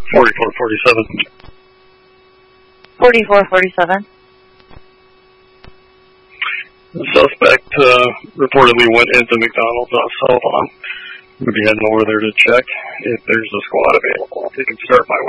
4447. 4447. The suspect reportedly went into McDonald's on cell phone. We'll be heading over there to check if there's a squad available. If they can start my way.